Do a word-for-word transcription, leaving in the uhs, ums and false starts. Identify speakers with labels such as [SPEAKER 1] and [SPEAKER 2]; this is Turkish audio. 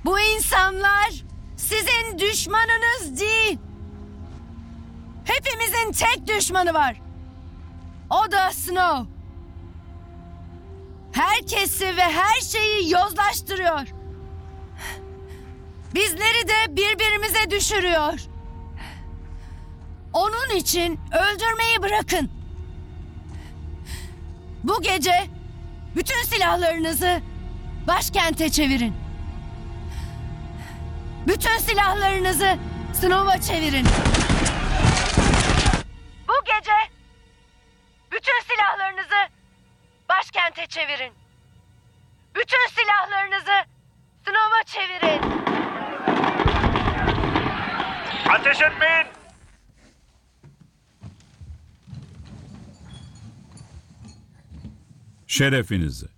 [SPEAKER 1] Bu insanlar sizin düşmanınız değil. Hepimizin tek düşmanı var. O da Snow. Herkesi ve her şeyi yozlaştırıyor. Bizleri de birbirimize düşürüyor. Onun için öldürmeyi bırakın. Bu gece bütün silahlarınızı başkente çevirin. Bütün silahlarınızı Snow'a çevirin. Bu gece bütün silahlarınızı başkente çevirin. Bütün silahlarınızı Snow'a çevirin.
[SPEAKER 2] Ateş etmeyin!
[SPEAKER 3] Şerefinize.